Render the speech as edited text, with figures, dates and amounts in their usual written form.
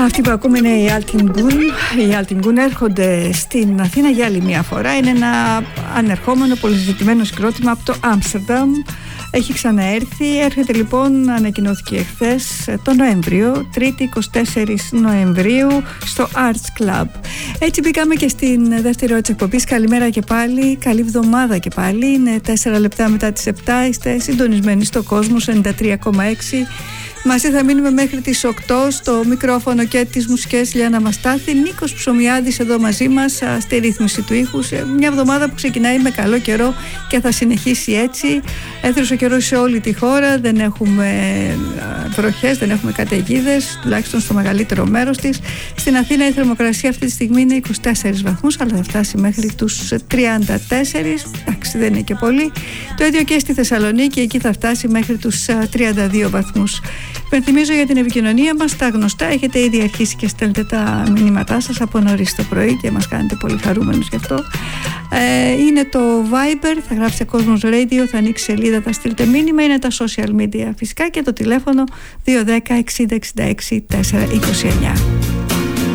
Αυτοί που ακούμε είναι οι Altingun. Οι Altingun έρχονται στην Αθήνα για άλλη μια φορά. Είναι ένα ανερχόμενο πολυζητημένο συγκρότημα από το Άμστερνταμ. Έχει ξαναέρθει. Έρχεται λοιπόν, ανακοινώθηκε εχθές, το Νοέμβριο, 3η 24 Νοεμβρίου, στο Arts Club. Έτσι μπήκαμε και στην δεύτερη ώρα της εκπομπής. Καλημέρα και πάλι, καλή εβδομάδα και πάλι. Είναι 4 λεπτά μετά τις 7. Είστε συντονισμένοι στο Κόσμος 93,6. Μαζί θα μείνουμε μέχρι τις 8 στο μικρόφωνο και τις μουσικές Λιάννα Μαστάθη. Νίκος Ψωμιάδης εδώ μαζί μας στη ρύθμιση του ήχου. Μια εβδομάδα που ξεκινάει με καλό καιρό και θα συνεχίσει έτσι. Έθριος ο καιρός σε όλη τη χώρα. Δεν έχουμε βροχές, δεν έχουμε καταιγίδες, τουλάχιστον στο μεγαλύτερο μέρος της. Στην Αθήνα η θερμοκρασία αυτή τη στιγμή είναι 24 βαθμούς, αλλά θα φτάσει μέχρι τους 34. Εντάξει, δεν είναι και πολύ. Το ίδιο και στη Θεσσαλονίκη, εκεί θα φτάσει μέχρι τους 32 βαθμούς. Υπενθυμίζω για την επικοινωνία μας τα γνωστά. Έχετε ήδη αρχίσει και στέλνετε τα μηνύματά σας από νωρίς το πρωί και μας κάνετε πολύ χαρούμενους γι' αυτό. Είναι το Viber, θα γράψετε Κόσμος Radio, θα ανοίξει σελίδα, θα στείλετε μήνυμα. Είναι τα social media φυσικά και το τηλέφωνο 210 60 66 429.